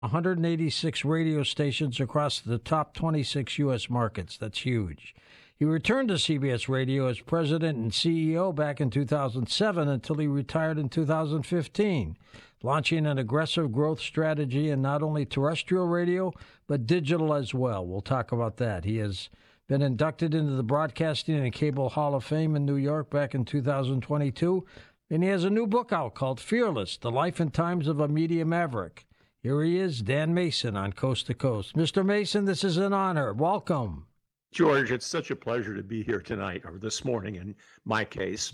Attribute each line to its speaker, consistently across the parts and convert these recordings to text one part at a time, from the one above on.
Speaker 1: 186 radio stations across the top 26 U.S. markets. That's huge. He returned to CBS Radio as president and CEO back in 2007 until he retired in 2015, launching an aggressive growth strategy in not only terrestrial radio, but digital as well. We'll talk about that. He has been inducted into the Broadcasting and Cable Hall of Fame in New York back in 2022, and he has a new book out called Fearless, The Life and Times of a Media Maverick. Here he is, Dan Mason on Coast to Coast. Mr. Mason, this is an honor. Welcome.
Speaker 2: George, it's such a pleasure to be here tonight, or this morning in my case,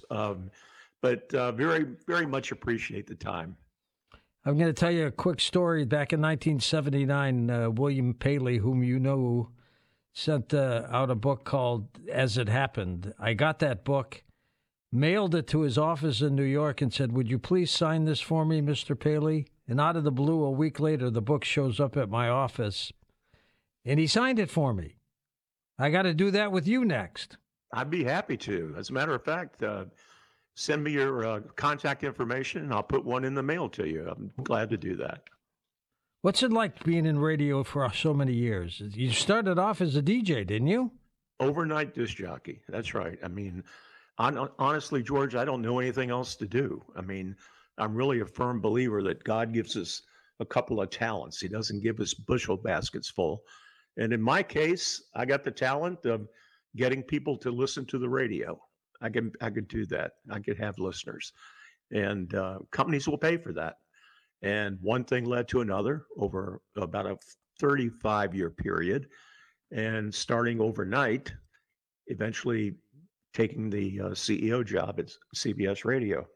Speaker 2: but very, very much appreciate the time.
Speaker 1: I'm going to tell you a quick story. Back in 1979, William Paley, whom you know, sent out a book called As It Happened. I got that book, mailed it to his office in New York, and said, "Would you please sign this for me, Mr. Paley?" And out of the blue, a week later, the book shows up at my office, and he signed it for me. I got to do that with you next.
Speaker 2: I'd be happy to. As a matter of fact, send me your contact information, and I'll put one in the mail to you. I'm glad to do that.
Speaker 1: What's it like being in radio for so many years? You started off as a DJ, didn't you?
Speaker 2: Overnight disc jockey. That's right. I mean, honestly, George, I don't know anything else to do. I mean, I'm really a firm believer that God gives us a couple of talents. He doesn't give us bushel baskets full. And in my case, I got the talent of getting people to listen to the radio. I could do that. I could have listeners, and companies will pay for that. And one thing led to another over about a 35-year period, and starting overnight, eventually taking the CEO job at CBS Radio.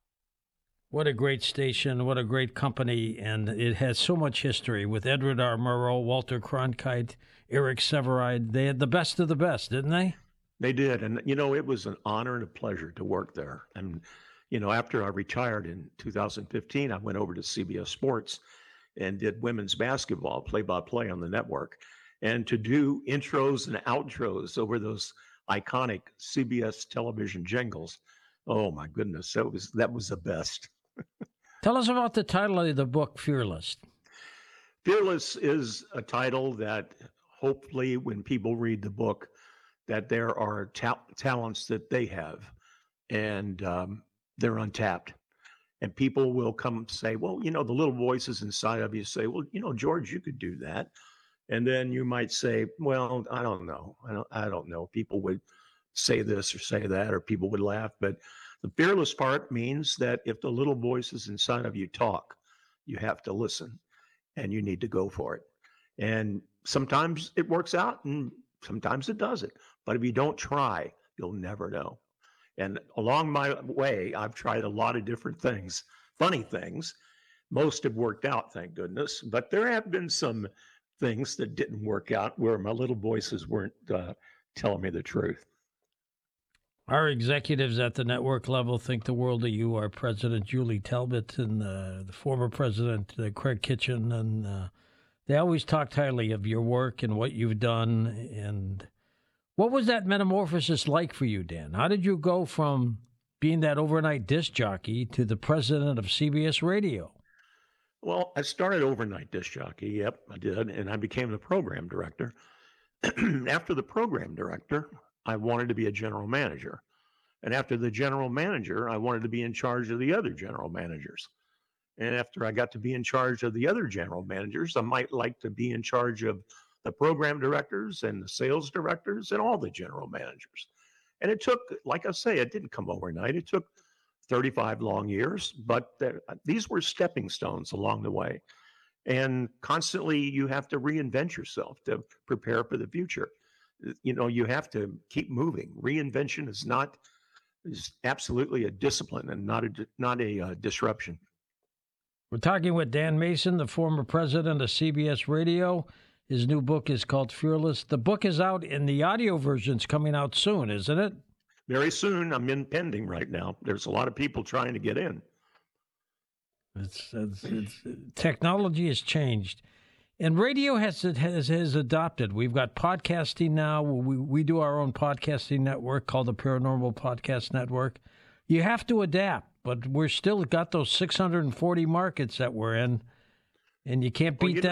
Speaker 1: What a great station, what a great company, and it has so much history with Edward R. Murrow, Walter Cronkite, Eric Sevareid. They had the best of the best, didn't they?
Speaker 2: They did, and it was an honor and a pleasure to work there. And after I retired in 2015, I went over to CBS Sports and did women's basketball play-by-play on the network. And to do intros and outros over those iconic CBS television jingles, oh my goodness, that was the best.
Speaker 1: Tell us about the title of the book, Fearless.
Speaker 2: Fearless is a title that hopefully when people read the book, that there are talents that they have, and they're untapped. And people will come say, well, the little voices inside of you say, well, George, you could do that. And then you might say, well, I don't know. I don't know. People would say this or say that, or people would laugh. But the fearless part means that if the little voices inside of you talk, you have to listen, and you need to go for it. And sometimes it works out, and sometimes it doesn't. But if you don't try, you'll never know. And along my way, I've tried a lot of different things, funny things. Most have worked out, thank goodness. But there have been some things that didn't work out where my little voices weren't telling me the truth.
Speaker 1: Our executives at the network level think the world of you. Our president, Julie Talbot, and the former president, Craig Kitchen, and they always talked highly of your work and what you've done. And what was that metamorphosis like for you, Dan? How did you go from being that overnight disc jockey to the president of CBS Radio?
Speaker 2: Well, I started overnight disc jockey. Yep, I did. And I became the program director. After the program director, I wanted to be a general manager. And after the general manager, I wanted to be in charge of the other general managers. And after I got to be in charge of the other general managers, I might like to be in charge of the program directors and the sales directors and all the general managers. And it took, like I say, it didn't come overnight. It took 35 long years, but these were stepping stones along the way. And constantly you have to reinvent yourself to prepare for the future. You have to keep moving. Reinvention is absolutely a discipline and not a disruption.
Speaker 1: We're talking with Dan Mason, the former president of CBS Radio. His new book is called Fearless. The book is out, and the audio version's coming out soon, isn't it?
Speaker 2: Very soon. I'm in pending right now. There's a lot of people trying to get in.
Speaker 1: It's technology has changed. And radio has adopted. We've got podcasting now. We do our own podcasting network called the Paranormal Podcast Network. You have to adapt, but we're still got those 640 markets that we're in. And you can't
Speaker 2: Well,
Speaker 1: beat
Speaker 2: you
Speaker 1: that.